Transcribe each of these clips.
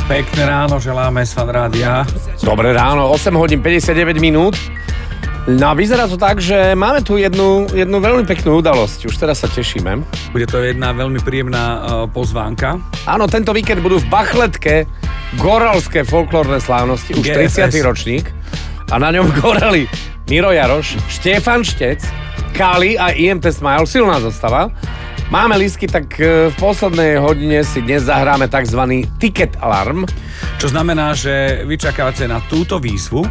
Pekné ráno želáme z Fan Rádia. Dobré ráno, 8 hodín 59 minút. No a vyzerá to tak, že máme tu jednu veľmi peknú udalosť. Už teraz sa tešíme. Bude to jedna veľmi príjemná pozvánka. Áno, tento víkend budú v Bachletke goralské folklórne slávnosti. Už GFS. 30. ročník. A na ňom gorali Miro Jaroš, Štefan Štec, Kali a IMT Smile. Silná zostava. Máme lístky, tak v poslednej hodine si dnes zahráme tzv. Ticket Alarm. Čo znamená, že vy čakáte na túto výzvu.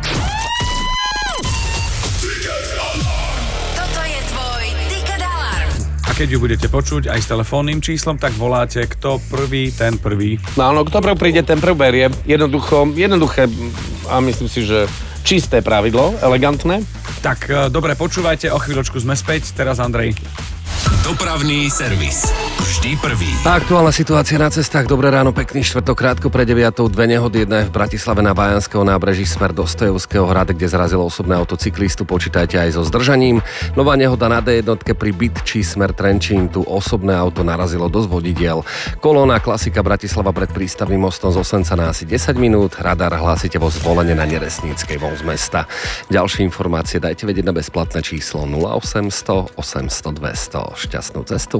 Toto je tvoj Ticket Alarm. A keď ju budete počuť aj s telefónnym číslom, tak voláte kto prvý, ten prvý. No áno, kto prv príde, ten prv berie. Jednoduché a myslím si, že čisté pravidlo, elegantné. Tak dobre, počúvajte, o chvíľočku sme späť. Teraz Andrej. Dopravný servis. Vždy prvý. Aktuálna situácia na cestách. Dobré ráno, pekný štvrtok, krátko pre 9. Dve nehody. Jedna je v Bratislave na Bajanského nábreží smer do Stojovského hradu, kde zrazilo osobné auto cyklistu. Počítajte aj so zdržaním. Nová nehoda na D1 pri Bytči smer Trenčín. Tu osobné auto narazilo dosť vodidiel. Kolóna klasika Bratislava pred prístavným mostom z Osenca na asi 10 minút. Radar hlásite vo Zvolenie na Neresníckej von z mesta. Ďalšie informácie dajte vedieť na bezplatné číslo 0800 800 200. Šťastnú cestu.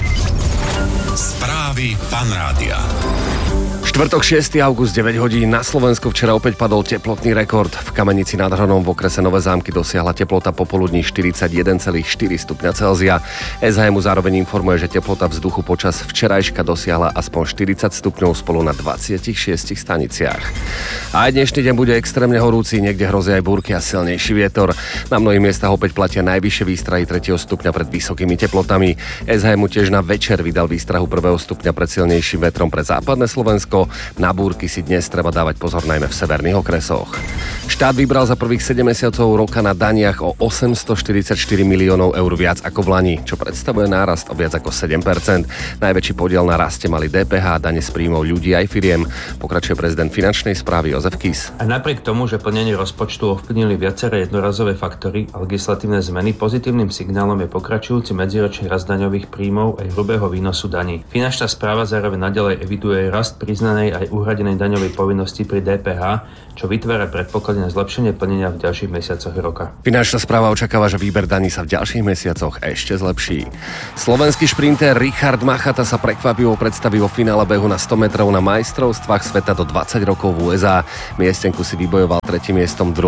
Správy Fan Rádia. Štvrtok 6. august 9 hodín. Na Slovensku včera opäť padol teplotný rekord. V Kamenici nad Hronom v okrese Nové Zámky dosiahla teplota popoludní 41,4 stupňa Celzia. SHM zároveň informuje, že teplota vzduchu počas včerajška dosiahla aspoň 40 stupňov spolu na 26 staniciach. A aj dnešný deň bude extrémne horúci, niekde hrozia aj búrky a silnejší vietor. Na mnohých miestach opäť platia najvyššie výstrahy 3. stupňa pred vysokými teplotami. SHM tiež na večer vydal výstrahu 1. stupňa pred silnejším vetrom pre západné Slovensko. Na búrky si dnes treba dávať pozor najmä v severných okresoch. Štát vybral za prvých 7 mesiacov roka na daniach o 844 miliónov eur viac ako v lani, čo predstavuje nárast o viac ako 7%. Najväčší podiel na raste mali DPH a dane z príjmov ľudí aj firiem. Pokračuje prezident finančnej správy Jozef Kiss. A napriek tomu, že plnenie rozpočtu ovplyvnili viaceré jednorazové faktory a legislatívne zmeny, pozitívnym signálom je pokračujúci medziročný rast daňových príjmov aj hrubého výnosu daní. Finančná správa zároveň naďalej eviduje rast priznanej aj uhradenej daňovej povinnosti pri DPH, čo vytvára predpoklady na zlepšenie plnenia v ďalších mesiacoch roka. Finančná správa očakáva, že výber daní sa v ďalších mesiacoch ešte zlepší. Slovenský šprinter Richard Machata sa prekvapivo predstaví vo finále behu na 100 metrov na majstrovstvách sveta do 20 rokov v USA. Miestenku si vybojoval 3. miestom v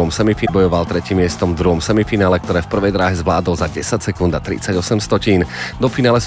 druhom semifinále, ktoré v prvej dráhe zvládol za 10 sekúnd a 38 stotín. Do finále